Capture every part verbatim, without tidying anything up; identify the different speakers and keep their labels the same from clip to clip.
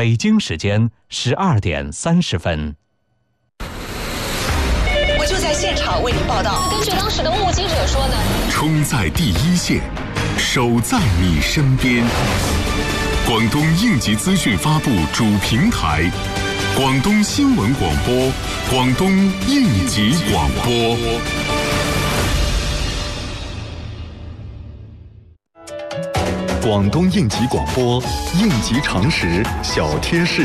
Speaker 1: 北京时间十二点三十分。
Speaker 2: 我就在现场为您报道。
Speaker 3: 根据当时的目击者说呢，
Speaker 4: 冲在第一线，守在你身边。广东应急资讯发布主平台，广东新闻广播，广东应急广播。广东应急广播，应急常识小贴士。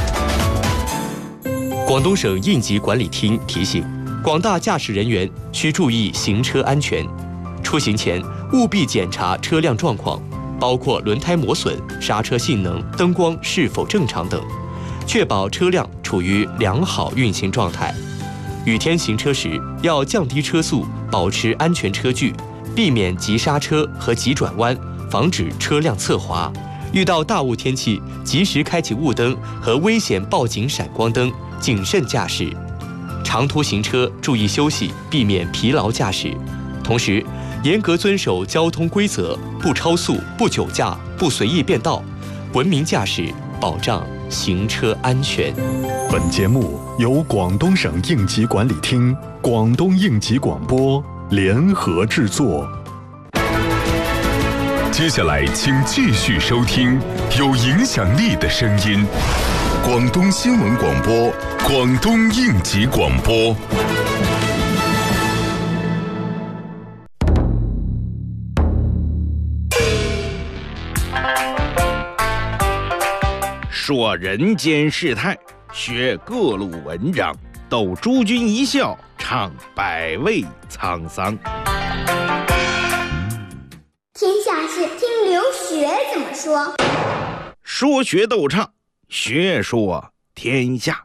Speaker 5: 广东省应急管理厅提醒广大驾驶人员需注意行车安全，出行前务必检查车辆状况，包括轮胎磨损、刹车性能、灯光是否正常等，确保车辆处于良好运行状态。雨天行车时要降低车速，保持安全车距，避免急刹车和急转弯，防止车辆侧滑。遇到大雾天气，及时开启雾灯和危险报警闪光灯，谨慎驾驶。长途行车注意休息，避免疲劳驾驶。同时，严格遵守交通规则，不超速、不酒驾、不随意变道，文明驾驶，保障行车安全。
Speaker 4: 本节目由广东省应急管理厅、广东应急广播联合制作。接下来，请继续收听有影响力的声音——广东新闻广播、广东应急广播。
Speaker 6: 说人间世态，学各路文章，逗诸君一笑，唱百味沧桑。
Speaker 7: 天下事听刘学怎么说。
Speaker 6: 说学逗唱，学说天下。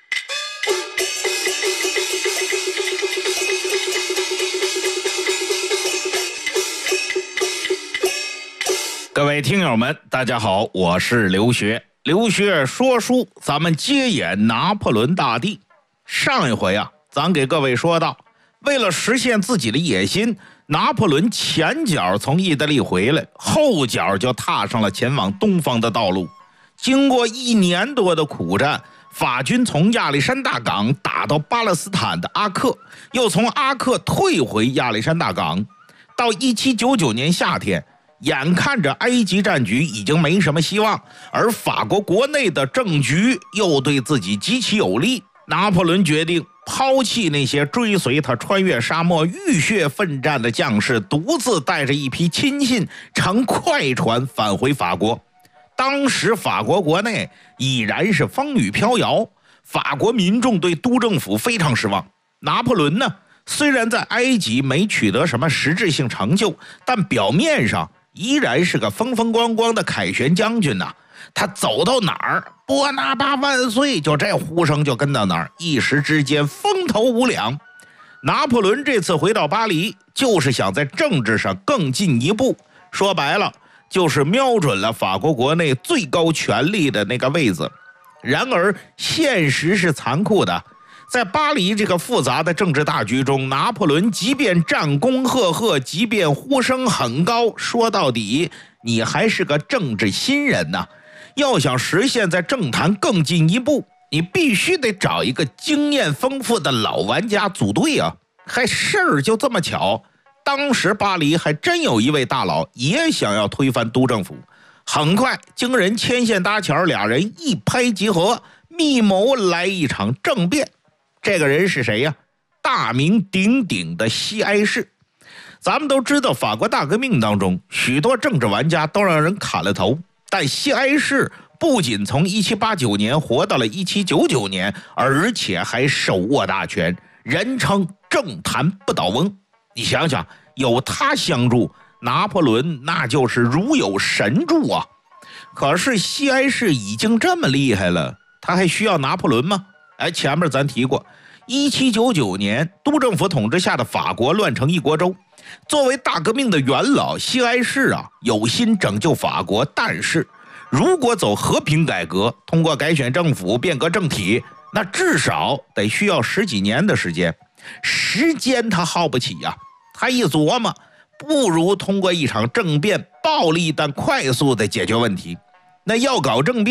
Speaker 6: 各位听友们，大家好，我是刘学。刘学说书，咱们接演拿破仑大帝。上一回啊，咱给各位说到，为了实现自己的野心，拿破仑前脚从意大利回来，后脚就踏上了前往东方的道路。经过一年多的苦战，法军从亚历山大港打到巴勒斯坦的阿克，又从阿克退回亚历山大港。到一七九九年夏天，眼看着埃及战局已经没什么希望，而法国国内的政局又对自己极其有利，拿破仑决定抛弃那些追随他穿越沙漠浴血奋战的将士，独自带着一批亲信乘快船返回法国。当时法国国内已然是风雨飘摇，法国民众对督政府非常失望。拿破仑呢，虽然在埃及没取得什么实质性成就，但表面上依然是个风风光光的凯旋将军呐、啊。他走到哪儿，波拿巴万岁，就这呼声就跟到哪儿，一时之间风头无两。拿破仑这次回到巴黎，就是想在政治上更进一步，说白了就是瞄准了法国国内最高权力的那个位子。然而现实是残酷的，在巴黎这个复杂的政治大局中，拿破仑即便战功赫赫，即便呼声很高，说到底你还是个政治新人呐、啊。要想实现在政坛更进一步，你必须得找一个经验丰富的老玩家组队啊。还事儿就这么巧，当时巴黎还真有一位大佬也想要推翻督政府。很快经人牵线搭桥，俩人一拍即合，密谋来一场政变。这个人是谁呀？大名鼎鼎的西埃士。咱们都知道，法国大革命当中许多政治玩家都让人砍了头，但西埃士不仅从一七八九年活到了一七九九年，而且还手握大权，人称政坛不倒翁。你想想，有他相助，拿破仑那就是如有神助啊。可是西埃士已经这么厉害了，他还需要拿破仑吗？哎，前面咱提过，一七九九年督政府统治下的法国乱成一国州。作为大革命的元老，西埃士啊有心拯救法国，但是如果走和平改革，通过改选政府变革政体，那至少得需要十几年的时间，时间他耗不起呀、啊。他一琢磨，不如通过一场政变，暴力但快速的解决问题。那要搞政变，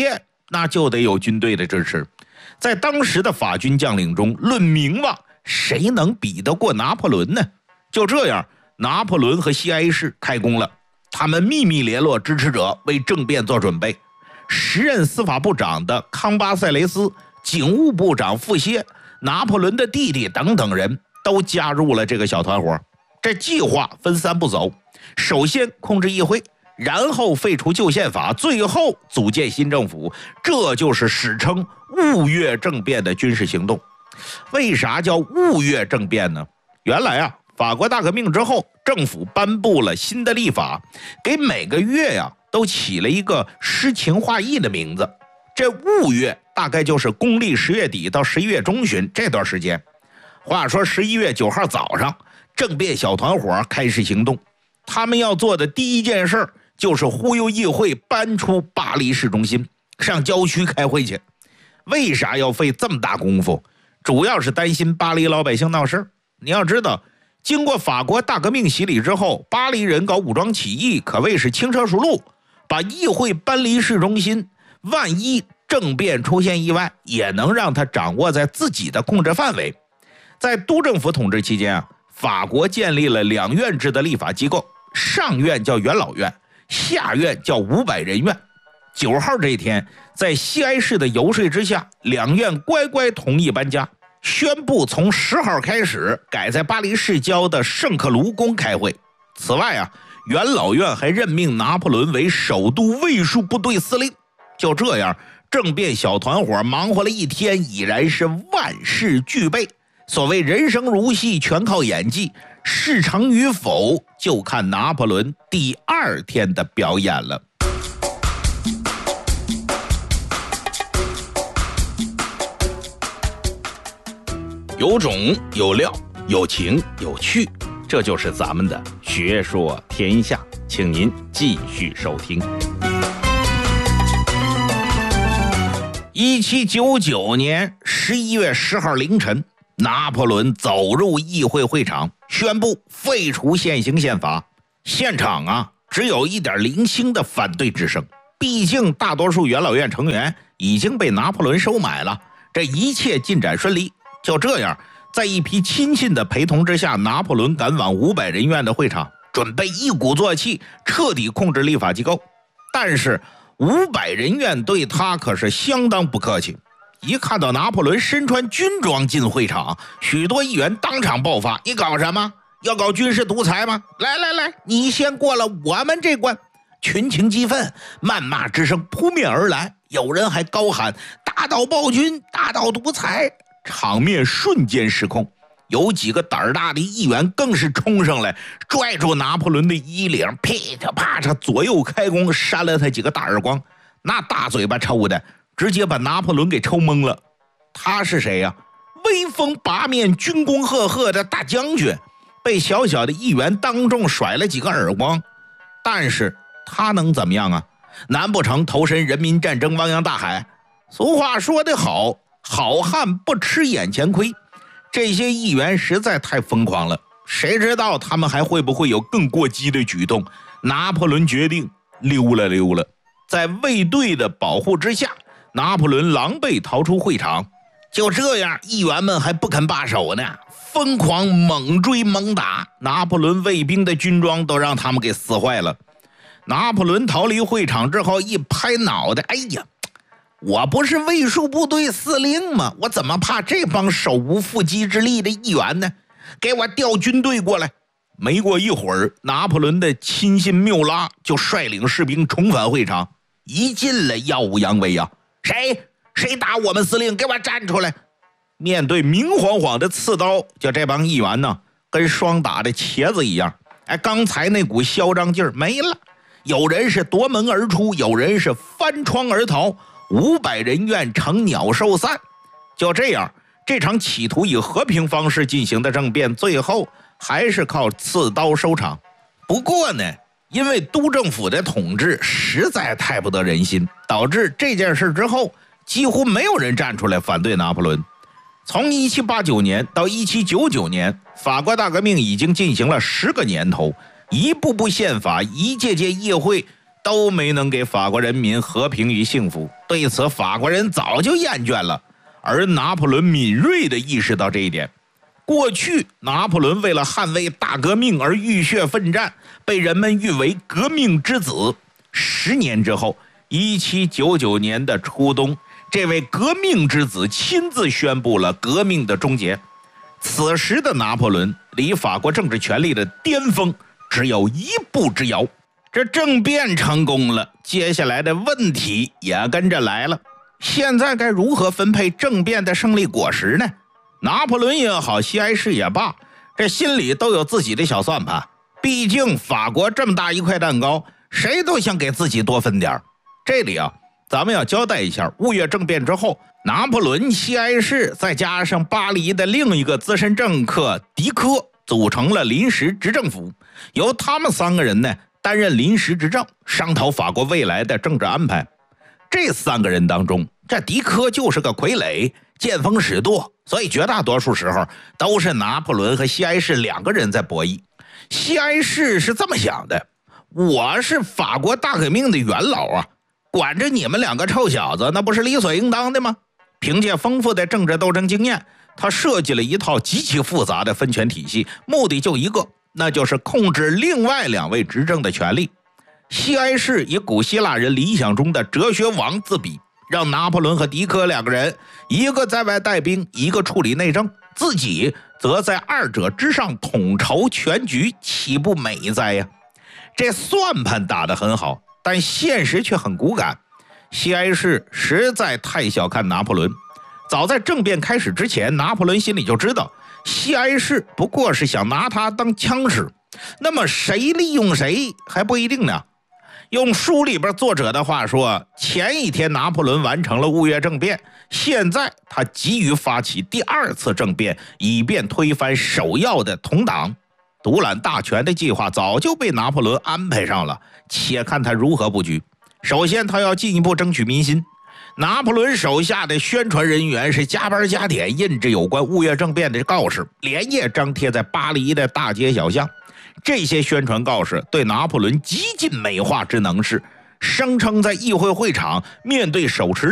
Speaker 6: 那就得有军队的支持。在当时的法军将领中，论名望，谁能比得过拿破仑呢？就这样，拿破仑和西埃市开工了，他们秘密联络支持者，为政变做准备。时任司法部长的康巴塞雷斯、警务部长傅歇、拿破仑的弟弟等等人都加入了这个小团伙。这计划分三步走，首先控制议会，然后废除旧宪法，最后组建新政府。这就是史称雾月政变的军事行动。为啥叫雾月政变呢？原来啊，法国大革命之后，政府颁布了新的历法，给每个月呀、啊、都起了一个诗情画意的名字。这雾月大概就是公历十月底到十一月中旬这段时间。话说十一月九号早上，政变小团伙开始行动。他们要做的第一件事就是忽悠议会搬出巴黎市中心，上郊区开会去。为啥要费这么大功夫？主要是担心巴黎老百姓闹事。你要知道，经过法国大革命洗礼之后，巴黎人搞武装起义可谓是轻车熟路，把议会搬离市中心，万一政变出现意外，也能让他掌握在自己的控制范围。在督政府统治期间啊，法国建立了两院制的立法机构，上院叫元老院，下院叫五百人院。九号这一天，在西埃市的游说之下，两院乖乖同意搬家，宣布从十号开始改在巴黎市郊的圣克卢宫开会。此外啊，元老院还任命拿破仑为首都卫戍部队司令。就这样，政变小团伙忙活了一天，已然是万事俱备。所谓人生如戏，全靠演技，事成与否就看拿破仑第二天的表演了。有种有料，有情有趣，这就是咱们的学说天下，请您继续收听。一七九九年十一月十号凌晨，拿破仑走入议会会场，宣布废除现行宪法。现场啊，只有一点零星的反对之声，毕竟大多数元老院成员已经被拿破仑收买了。这一切进展顺利。就这样，在一批亲信的陪同之下，拿破仑赶往五百人院的会场，准备一鼓作气彻底控制立法机构。但是五百人院对他可是相当不客气。一看到拿破仑身穿军装进会场，许多议员当场爆发：你搞什么？要搞军事独裁吗？来来来，你先过了我们这关！群情激愤，谩骂之声扑面而来，有人还高喊打倒暴君，打倒独裁，场面瞬间失控。有几个胆儿大的议员更是冲上来，拽住拿破仑的衣领，噼里啪嚓左右开弓，扇了他几个大耳光。那大嘴巴抽的直接把拿破仑给抽懵了。他是谁呀、啊？威风八面、军功赫赫的大将军，被小小的议员当众甩了几个耳光。但是他能怎么样啊？难不成投身人民战争汪洋大海？俗话说得好，好汉不吃眼前亏。这些议员实在太疯狂了，谁知道他们还会不会有更过激的举动？拿破仑决定溜了溜了。在卫队的保护之下，拿破仑狼狈逃出会场。就这样，议员们还不肯罢手呢，疯狂猛追猛打，拿破仑卫兵的军装都让他们给撕坏了。拿破仑逃离会场之后一拍脑袋，哎呀，我不是卫戍部队司令吗？我怎么怕这帮手无缚鸡之力的议员呢？给我调军队过来！没过一会儿，拿破仑的亲信缪拉就率领士兵重返会场。一进来耀武扬威啊！谁谁打我们司令？给我站出来！面对明晃晃的刺刀，就这帮议员呢，跟霜打的茄子一样。哎，刚才那股嚣张劲儿没了。有人是夺门而出，有人是翻窗而逃。五百人院成鸟兽散。就这样，这场企图以和平方式进行的政变，最后还是靠刺刀收场。不过呢，因为督政府的统治实在太不得人心，导致这件事之后几乎没有人站出来反对拿破仑。从一七八九年到一七九九年，法国大革命已经进行了十个年头，一步步宪法，一届届议会都没能给法国人民和平与幸福。对此，法国人早就厌倦了，而拿破仑敏锐地意识到这一点。过去，拿破仑为了捍卫大革命而浴血奋战，被人们誉为革命之子。十年之后，一七九九年的初冬，这位革命之子亲自宣布了革命的终结。此时的拿破仑离法国政治权力的巅峰只有一步之遥。这政变成功了，接下来的问题也跟着来了。现在该如何分配政变的胜利果实呢？拿破仑也好，西埃士也罢，这心里都有自己的小算盘。毕竟法国这么大一块蛋糕，谁都想给自己多分点。这里啊，咱们要交代一下，雾月政变之后，拿破仑、西埃士再加上巴黎的另一个资深政客迪科，组成了临时执政府，由他们三个人呢担任临时执政，商讨法国未来的政治安排。这三个人当中，这迪科就是个傀儡，见风使舵，所以绝大多数时候都是拿破仑和西埃士两个人在博弈。西埃士是这么想的，我是法国大革命的元老啊，管着你们两个臭小子，那不是理所应当的吗？凭借丰富的政治斗争经验，他设计了一套极其复杂的分权体系，目的就一个，那就是控制另外两位执政的权力。西埃士以古希腊人理想中的哲学王自比，让拿破仑和迪科两个人，一个在外带兵，一个处理内政，自己则在二者之上统筹全局，岂不美哉呀？这算盘打得很好，但现实却很骨感。西埃士实在太小看拿破仑。早在政变开始之前，拿破仑心里就知道西埃士不过是想拿他当枪使，那么谁利用谁还不一定呢。用书里边作者的话说，前一天拿破仑完成了雾月政变，现在他急于发起第二次政变，以便推翻首要的同党。独揽大权的计划早就被拿破仑安排上了，且看他如何布局。首先，他要进一步争取民心。拿破仑手下的宣传人员是加班加点印制有关雾月政变的告示，连夜张贴在巴黎的大街小巷。这些宣传告示对拿破仑极尽美化之能事，声称在议会会场面对手持